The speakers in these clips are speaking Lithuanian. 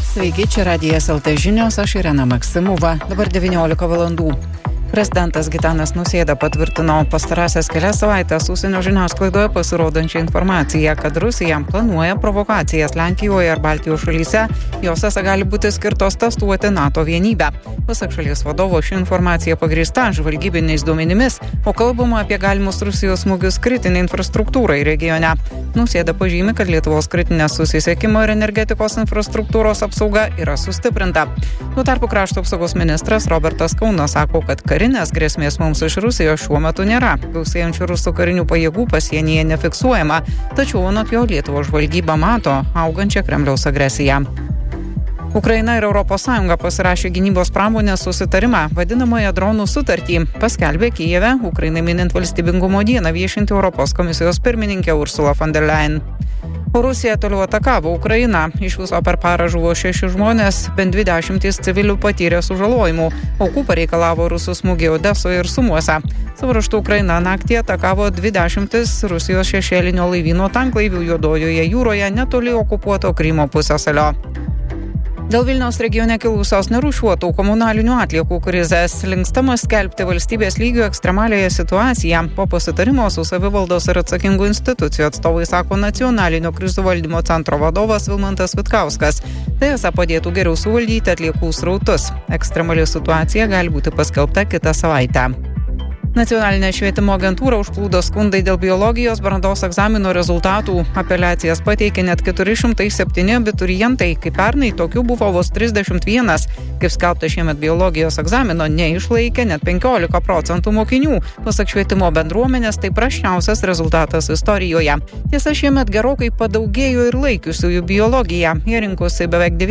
Sveiki, čia Radijas LT žinios, aš Irena Maksimova. Dabar 19 valandų. Prezidentas Gitanas Nausėda patvirtino pastarąsias kelias savaitės užsienio žiniasklaidoje pasirodančią informaciją, kad Rusija planuoja provokacijas Lenkijoje ir Baltijos šalyse. Jos esą gali būti skirtos testuoti NATO vienybę. Pasak šalies vadovo, ši informacija pagrįsta žvalgybiniais duomenimis, o kalbama apie galimus Rusijos smūgius kritinei infrastruktūrai regione. Nausėda pažymi, kad Lietuvos kritinės susisiekimo ir energetikos infrastruktūros apsauga yra sustiprinta. Tuo tarpu krašto apsaugos ministras Robertas Kaunas sako, kad karinės grėsmės mums iš Rusijos šiuo metu nėra. Gausėjančių rusų karinių pajėgų pasienyje nefiksuojama, tačiau anot jo Lietuvos žvalgyba mato augančią Kremliaus agresiją. Ukraina ir ES pasirašė gynybos pramonės susitarimą, vadinamąją dronų sutartį, paskelbė Kijeve, Ukrainai minint valstybingumo dieną viešinti Europos komisijos pirmininkė Ursula von der Leyen. Rusija toliau atakavo Ukrainą. Iš viso per parą žuvo 6 žmonės, bent 20 civilių patyrė sužalojimų. Aukų pareikalavo rusų smūgiai Odesoje ir Sumuose. Savo ruožtu Ukraina naktį atakavo 20 Rusijos šešėlinio laivyno tanklaivių Juodojoje jūroje netoli okupuoto Krymo pusiasalio. Dėl Vilniaus regione kilusios nerūšiuotų komunalinių atliekų krizės linkstama skelbti valstybės lygio ekstremaliąją situaciją. Po pasitarimo su savivaldos ir atsakingų institucijų atstovai sako Nacionalinio krizių valdymo centro vadovas Vilmantas Vitkauskas. Tai esą padėtų geriau suvaldyti atliekų srautus. Ekstremali situacija gali būti paskelbta kitą savaitę. Nacionalinė švietimo agentūra užplūdo skundai dėl biologijos brandos egzamino rezultatų. Apeliacijas pateikė net 407 abiturientai, kai pernai tokių buvo vos 31. Kaip skelbta, šiemet biologijos egzamino neišlaikė net 15% mokinių. Pasak švietimo bendruomenės, tai prasčiausias rezultatas istorijoje. Tiesa, šiemet gerokai padaugėjo ir laikiusiųjų biologiją. Jie rinkosi beveik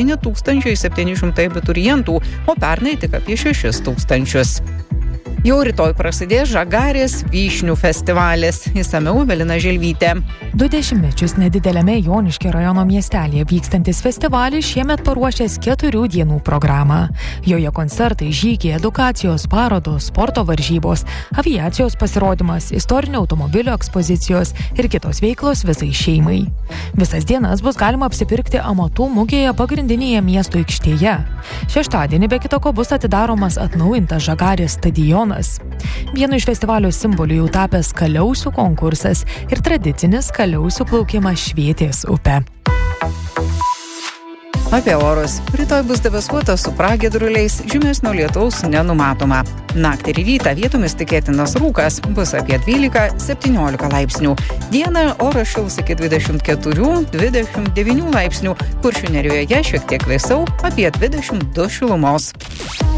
9700 abiturientų, o pernai tik apie 6000. Jau rytoj prasidės Žagarės vyšnių festivalis. Išsamiau Evelina Želvytė. 20 mečius nedidelėme Joniškio rajono miestelėje vykstantis festivalis šiemet paruošęs 4 dienų programą. Joje koncertai, žygiai, edukacijos, parodos, sporto varžybos, aviacijos pasirodymas, istorinio automobilio ekspozicijos ir kitos veiklos visai šeimai. Visas dienas bus galima apsipirkti amatų mugėje pagrindinėje miesto aikštėje. Šeštadienį be kitoko bus atidaromas atnaujintas Žagarės stadionas. Vienu iš festivalio simbolių jau tapęs Kaliausių konkursas ir tradicinis Kaliausių plaukimas Švietės upe. Apie orus. Rytoj bus debesuota su pragiedruliais, žymesnio lietaus nenumatoma. Naktį ir rytą vietomis tikėtinas rūkas, bus apie 12-17 laipsnių. Dieną oras šils iki 24-29 laipsnių, Kuršių Nerijoje šiek tiek vėsiau, apie 22 šilumos.